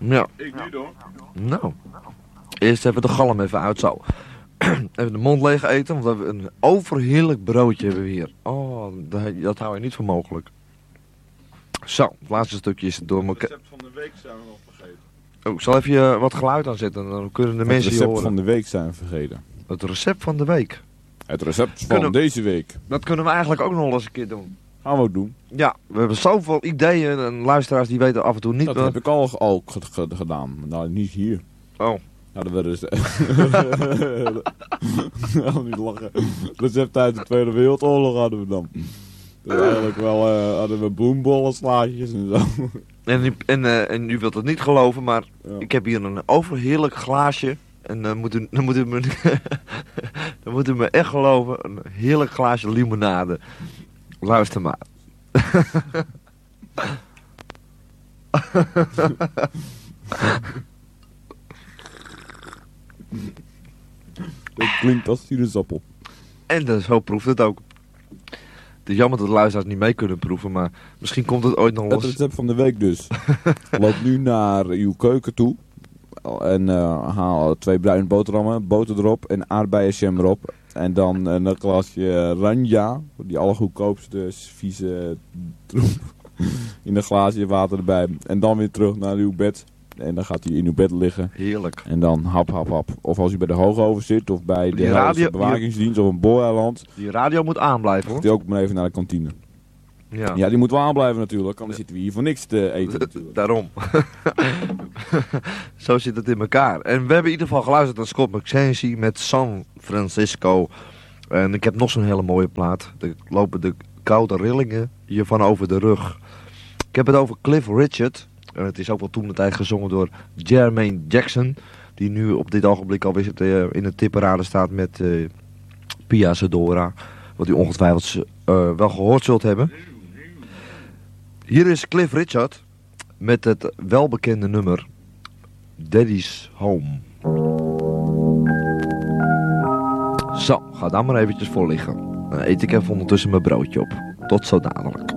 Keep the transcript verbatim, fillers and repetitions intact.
Ja. Ik niet hoor. Nou. Eerst even de galm even uit zo. Even de mond leeg eten, want we hebben een overheerlijk broodje hebben we hier. Oh, dat, dat hou je niet voor mogelijk. Zo, het laatste stukje is door Het elkaar. recept van de week zijn we nog vergeten. Oh, ik zal even je wat geluid aanzetten, dan kunnen de Het mensen je recept horen. van de week zijn we vergeten. Het recept van de week. Het recept van Kunnen- deze week. Dat kunnen we eigenlijk ook nog wel eens een keer doen. Gaan we ook doen. Ja, we hebben zoveel ideeën en luisteraars die weten af en toe niet Dat wat... heb ik al, al ge- ge- gedaan. Maar nou, niet hier. Oh. Nou, dat werden ze... nou, niet lachen. Recept uit de Tweede Wereldoorlog hadden we dan. Dus eigenlijk wel uh, hadden we bloembollen, slaatjes en zo. En, u- en, uh, en u wilt het niet geloven, maar Ja. ik heb hier een overheerlijk glaasje. En dan moet u, dan moet u, me, dan moet u me echt geloven, een heerlijk glaasje limonade. Luister maar. Dat klinkt als sinaasappel. En dus, zo proeft het ook. Het is jammer dat de luisteraars niet mee kunnen proeven, maar misschien komt het ooit nog Het los. recept van de week dus. Loop nu naar uw keuken toe. En uh, haal twee bruine boterhammen, boter erop en aardbeienjam erop. En dan uh, een glasje ranja, die allergoedkoopste vieze troep. In een glaasje water erbij. En dan weer terug naar uw bed. En dan gaat hij in uw bed liggen. Heerlijk. En dan hap, hap, hap. Of als u bij de Hoogover zit of bij de Die Helse radio- bewakingsdienst of een booreiland. Die radio moet aanblijven, hoor. Gaat hij ook maar even naar de kantine. Ja. Ja, die moet wel aanblijven natuurlijk. Anders zitten we hier voor niks te eten natuurlijk. Daarom. Zo zit het in elkaar. En we hebben in ieder geval geluisterd naar Scott McKenzie met San Francisco. En ik heb nog zo'n hele mooie plaat. Er lopen de koude rillingen hiervan over de rug. Ik heb het over Cliff Richard. En het is ook wel toen de tijd gezongen door Jermaine Jackson. Die nu op dit ogenblik alweer uh, in de tipparade staat met uh, Pia Sedora. Wat u ongetwijfeld uh, wel gehoord zult hebben. Hier is Cliff Richard met het welbekende nummer Daddy's Home. Zo, ga daar maar eventjes voor liggen. Dan eet ik even ondertussen mijn broodje op. Tot zo dadelijk.